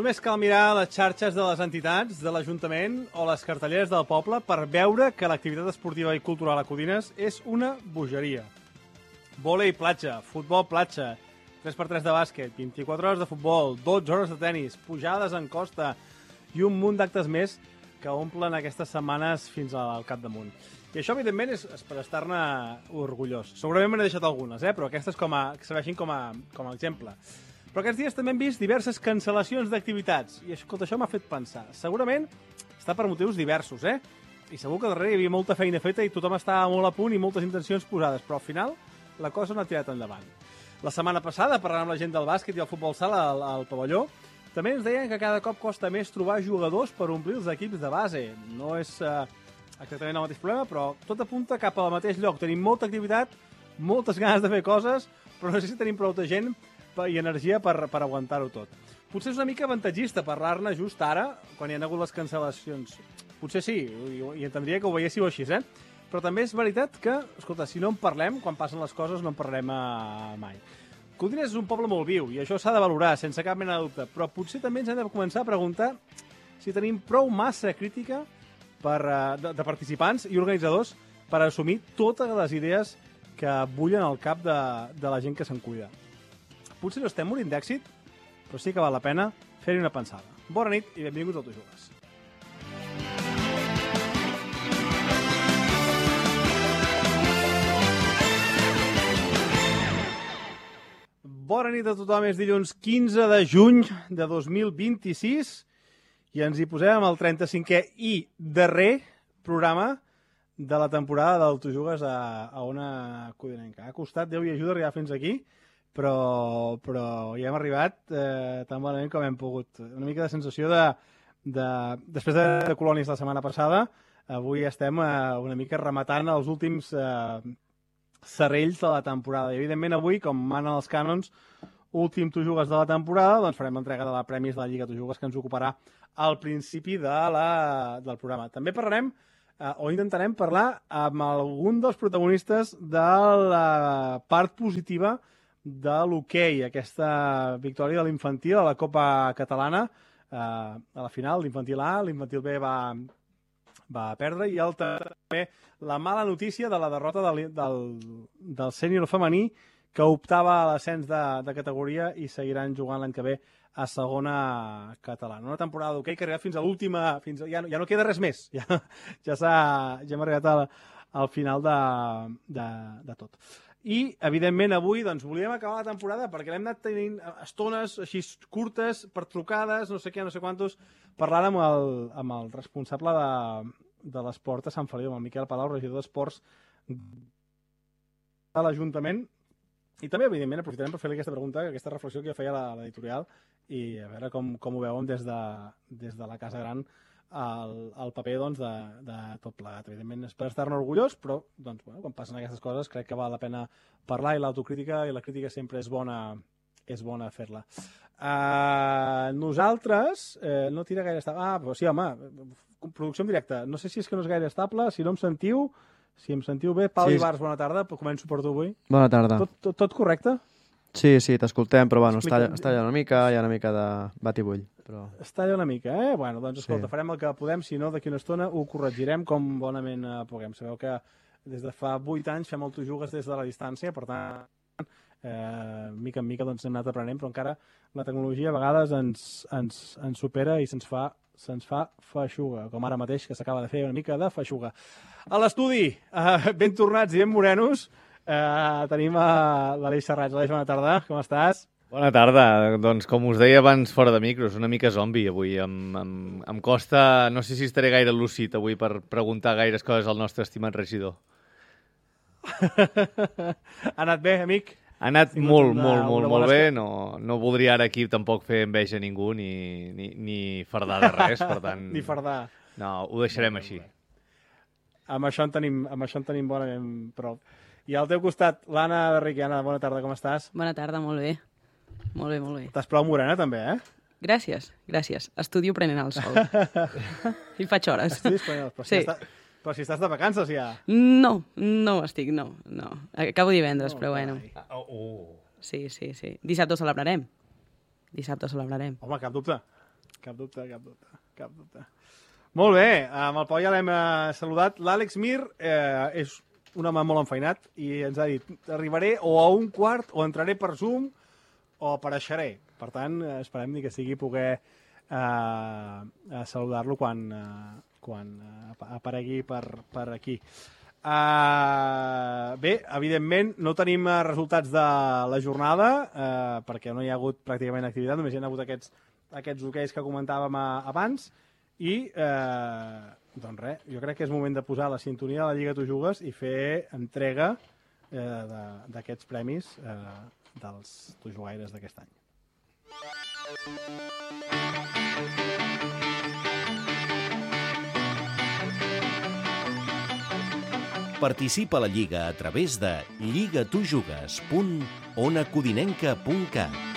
Només cal mirar les xarxes de les entitats, de l'Ajuntament o les cartelleres del poble per veure que l'activitat esportiva i cultural a Codines és una bogeria. Vòlei platja, futbol platja, 3x3 de bàsquet, 24 hores de futbol, 12 hores de tenis, pujades en costa i un munt d'actes més que omplen aquestes setmanes fins al capdamunt. I això, evidentment, és per estar-ne orgullós. Segurament me n'he deixat algunes, però aquestes que serveixin com a exemple. Però aquests dies també hem vist diverses cancel·lacions d'activitats. I escolta, això m'ha fet pensar. Segurament està per motius diversos, I segur que darrere hi havia molta feina feta i tothom estava molt a punt i moltes intencions posades, però al final la cosa no ha tirat endavant. La setmana passada, parlant amb la gent del bàsquet i el futbol sala al pavelló, també ens deien que cada cop costa més trobar jugadors per omplir els equips de base. No és exactament el mateix problema, però tot apunta cap al mateix lloc. Tenim molta activitat, moltes ganes de fer coses, però no sé si tenim prou de gent i energia per aguantar-ho tot. Potser és una mica avantatgista parlar-ne just ara, quan hi ha hagut les cancel·lacions. Potser sí, i entendria que ho veiéssiu així, Però també és veritat que, escolta, si no en parlem, quan passen les coses no en parlem mai. Codines és un poble molt viu i això s'ha de valorar, sense cap mena de dubte, però potser també ens hem de començar a preguntar si tenim prou massa crítica de participants i organitzadors per assumir totes les idees que bullen al cap de la gent que se'n cuida. Potser no estem morint d'èxit, però sí que val la pena fer-hi una pensada. Bona nit i benvinguts al Tu Jugues. Bona nit a tothom, és dilluns 15 de juny de 2026 i ens hi posem amb el 35è i darrer programa de la temporada del Tu Jugues a una codinenca. Ha costat Déu i ajuda arribar fins aquí, però hi hem arribat tan bonament com hem pogut. Una mica de sensació després de colònies la setmana passada, avui estem una mica rematant els últims serrells de la temporada. I, evidentment, avui, com manen els cànons, últim Tu Jugues de la temporada, doncs farem l'entrega de la premis de la Lliga Tu Jugues que ens ocuparà al principi del programa. També parlarem, o intentarem parlar amb algun dels protagonistes de la part positiva de l'hoquei, aquesta victòria de l'infantil a la Copa Catalana. A la final, l'infantil A, l'infantil B va perdre i també la mala notícia de la derrota del sènior femení que optava a l'ascens de categoria i seguiran jugant l'any que ve a segona catalana. Una temporada d'hoquei que ha arribat fins a l'última... Ja no queda res més. Ja hem arribat al final de tot. I, evidentment, avui volíem acabar la temporada perquè l'hem anat tenint estones així curtes, per trucades, no sé què, no sé quantos, parlant amb el responsable de l'esport a Sant Feliu, amb el Miquel Palau, regidor d'Esports de l'Ajuntament. I també, evidentment, aprofitarem per fer-li aquesta pregunta, aquesta reflexió que ja feia l'editorial, i a veure com ho veuen des de la Casa Gran el paper de tot plegat. Evidentment és per estar-ne orgullós, però quan passen aquestes coses crec que val la pena parlar i l'autocrítica i la crítica sempre és bona fer-la. Nosaltres no tira gaire estable. Però sí, home, producció en directe. No sé si és que no és gaire estable, si no em sentiu, si em sentiu bé. Pau Ibars, bona tarda, començo per tu avui. Bona tarda. Tot correcte? Sí, t'escoltem, però bueno, està allà una mica, hi ha una mica de batibull. Però... Està allà una mica, Bueno, doncs escolta, farem el que podem, si no, d'aquí una estona ho corregirem com bonament puguem. Sabeu que des de fa 8 anys fem el Tu Jugues des de la distància, per tant, mica en mica hem anat aprenent, però encara la tecnologia a vegades ens supera i se'ns fa feixuga, com ara mateix que s'acaba de fer una mica de feixuga. A l'estudi, ben tornats i ben morenos, tenim l'Aleix Serrats. Aleix, bona tarda, com estàs? Bona tarda. Doncs com us deia abans fora de micros, una mica zombi avui. Em costa, no sé si estaré gaire lúcid avui per preguntar gaires coses al nostre estimat regidor. Ha anat bé, amic? Ha anat molt bé. No voldria ara aquí tampoc fer enveja a ningú ni fardar de res, per tant... Ni fardar. No, ho deixarem així. Amb això en tenim bonament prou. I al teu costat, l'Anna de Riqui. Anna, bona tarda, com estàs? Bona tarda, molt bé. Molt bé. Estàs prou morena, també, Gràcies. Estudio prenent el sol. I faig hores. Estudies prenent el sol. Sí. Però si estàs de vacances, ja. No estic, no. Acabo divendres, però bueno. Sí. Dissabte ho celebrarem. Home, cap dubte. Cap dubte. Molt bé, amb el Pau ja l'hem saludat. L'Àlex Mir és un home molt enfeinat i ens ha dit arribaré o a 1:15 o entraré per Zoom o apareixeré. Per tant, esperem que sigui poder saludar-lo quan aparegui per aquí. Bé, evidentment no tenim resultats de la jornada perquè no hi ha hagut pràcticament activitat, només hi ha hagut aquests hoqueis que comentàvem abans i doncs res, jo crec que és moment de posar la sintonia de la Lliga Tu Jugues i fer entrega d'aquests premis dels Tu Jugaires d'aquest any. Participa a la Lliga a través de lligatujugues.onacodinenca.cat.